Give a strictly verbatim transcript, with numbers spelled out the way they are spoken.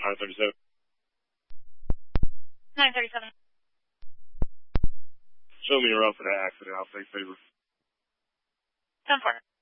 nine thirty-seven. nine thirty-seven. Show me your route for that accident. I'll take favor. ten four.